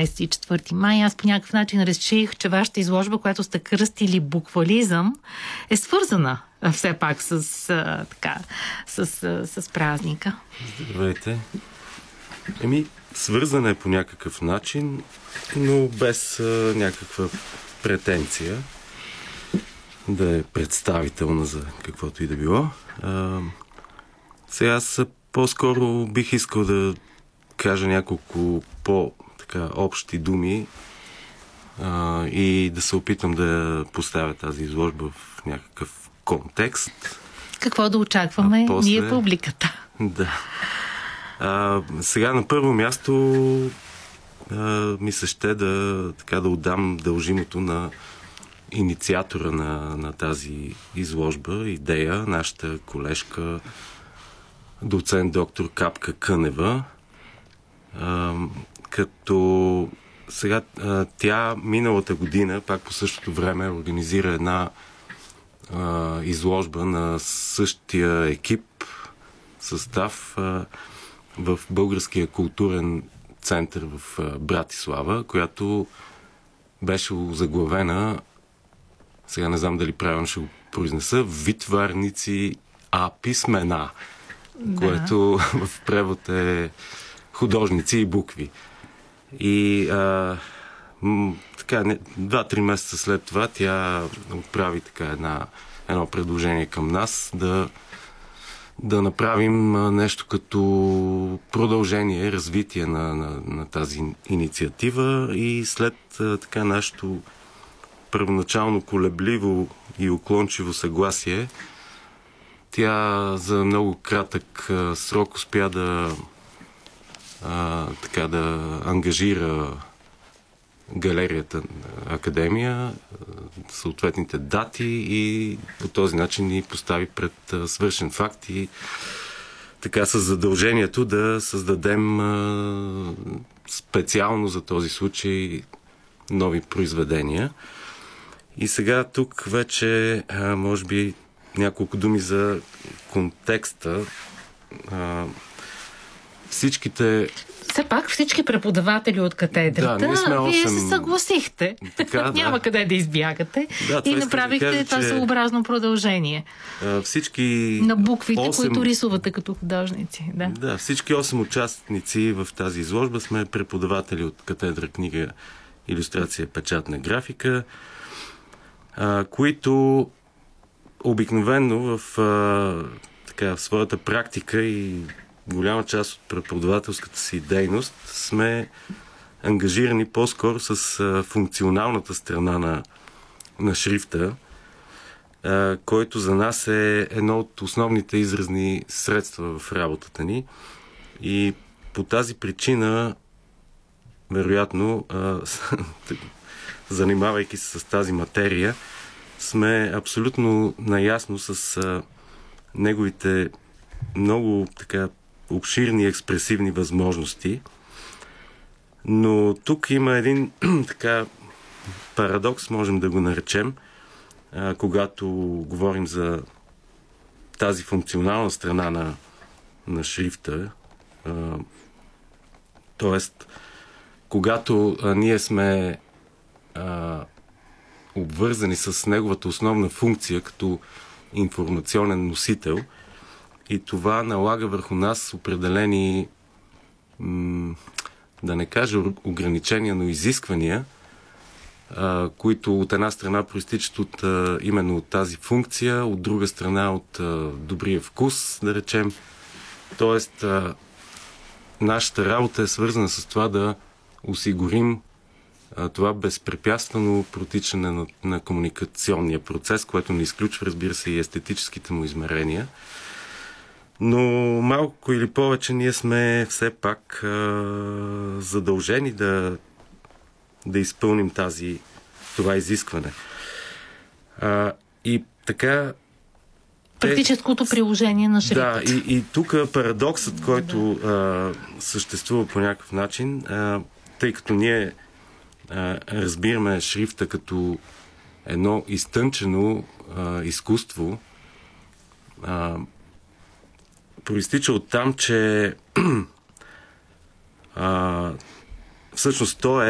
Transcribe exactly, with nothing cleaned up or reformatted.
двадесет и четвърти май. Аз по някакъв начин реших, че вашата изложба, която сте кръстили буквализъм, е свързана все пак с, а, така, с, а, с празника. Здравейте. Еми, свързана е по някакъв начин, но без а, някаква претенция да е представителна за каквото и да било. А, сега аз по-скоро бих искал да кажа няколко по-така общи думи а, и да се опитам да поставя тази изложба в някакъв контекст. Какво да очакваме после... ние публиката? Да. А, сега на първо място а, ми се ще да, така, да отдам дължимото на инициатора на, на тази изложба, идея, нашата колежка, доцент доктор Капка Кънева. А, като сега а, тя миналата година, пак по същото време, организира една а, изложба на същия екип, състав а, в Българския културен център в а, Братислава, която беше заглавена, сега не знам дали правилно ще го произнеса, Витварници а писмена, да. Което в превод е художници и букви. И а, м- така, два-три месеца след това тя отправи така една, едно предложение към нас да да направим нещо като продължение, развитие на, на, на тази инициатива и след така нашето първоначално колебливо и уклончиво съгласие, тя за много кратък а, срок успя да а, така да ангажира галерията Академия, съответните дати и по този начин ни постави пред а, свършен факт и така с задължението да създадем а, специално за този случай нови произведения. И сега тук вече а, може би няколко думи за контекста. А, всичките... Все пак всички преподаватели от катедрата, да, ние сме осем... вие се съгласихте. Така, да. Няма къде да избягате. Да, и направихте да кажа, това че... съобразно продължение. А, всички... На буквите, осем... които рисувате като художници. Да, да, всички осем участници в тази изложба сме преподаватели от катедра книга, илюстрация, печатна графика, а, които обикновено в, а, така, в своята практика и голяма част от преподавателската си дейност сме ангажирани по-скоро с а, функционалната страна на, на шрифта, а, който за нас е едно от основните изразни средства в работата ни. И по тази причина, вероятно, а, занимавайки се с тази материя, сме абсолютно наясно с а, неговите много така обширни експресивни възможности. Но тук има един така парадокс, можем да го наречем, а, когато говорим за тази функционална страна на, на шрифта. А, тоест, когато а, ние сме а, обвързани с неговата основна функция като информационен носител и това налага върху нас определени, м- да не кажа ограничения, но изисквания, а, които от една страна проистичат от, а, именно от тази функция, от друга страна от а, добрия вкус, да речем. Тоест, а, нашата работа е свързана с това да осигурим това безпрепятствено протичане на, на комуникационния процес, което не изключва, разбира се, и естетическите му измерения. Но малко или повече ние сме все пак а, задължени да, да изпълним тази, това изискване. А, и така... Практическото приложение на шрифт. Да, и, и тук парадоксът, който а, съществува по някакъв начин, а, тъй като ние разбираме шрифта като едно изтънчено а, изкуство, а, проистича от там, че а, всъщност то е